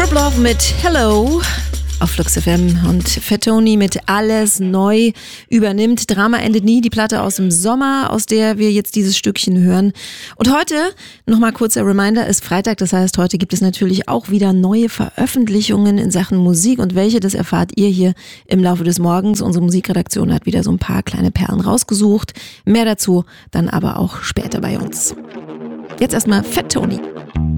Love mit Hello auf Flux FM und Fat Tony mit Alles neu übernimmt. Drama endet nie, die Platte aus dem Sommer, aus der wir jetzt dieses Stückchen hören. Und heute, nochmal kurzer Reminder, ist Freitag, das heißt, heute gibt es natürlich auch wieder neue Veröffentlichungen in Sachen Musik und welche, das erfahrt ihr hier im Laufe des Morgens. Unsere Musikredaktion hat wieder so ein paar kleine Perlen rausgesucht. Mehr dazu dann aber auch später bei uns. Jetzt erstmal Fat Tony.